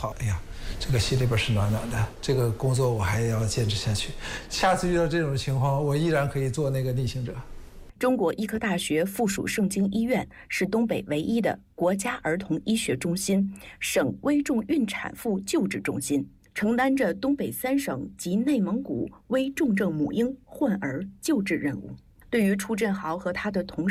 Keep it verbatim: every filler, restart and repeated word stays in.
好，哎呀，这个心里边是暖暖的，这个工作我还要坚持下去。下次遇到这种情况，我依然可以做那个逆行者。 中国医科大学附属盛京医院是东北唯一的国家儿童医学中心、省危重孕产妇救治中心，承担着东北三省及内蒙古危重症母婴患儿救治任务。对于出振豪和他的同事